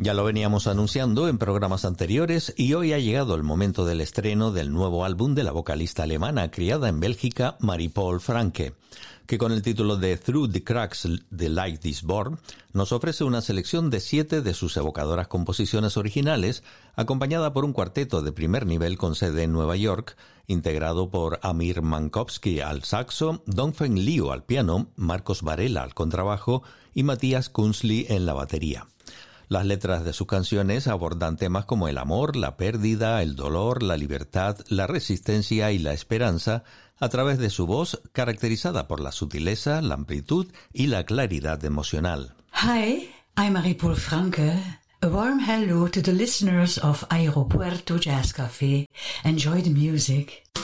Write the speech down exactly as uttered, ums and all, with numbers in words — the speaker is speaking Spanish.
Ya lo veníamos anunciando en programas anteriores y hoy ha llegado el momento del estreno del nuevo álbum de la vocalista alemana criada en Bélgica, Marie-Paul Franke, que con el título de Through the Cracks the Light is Born nos ofrece una selección de siete de sus evocadoras composiciones originales, acompañada por un cuarteto de primer nivel con sede en Nueva York, integrado por Amir Mankowski al saxo, Dongfeng Liu al piano, Marcos Varela al contrabajo y Matías Künzli en la batería. Las letras de sus canciones abordan temas como el amor, la pérdida, el dolor, la libertad, la resistencia y la esperanza a través de su voz caracterizada por la sutileza, la amplitud y la claridad emocional. Hi, I'm Marie-Paul Franke. A warm hello to the listeners of Aeropuerto Jazz Café. Enjoy the music.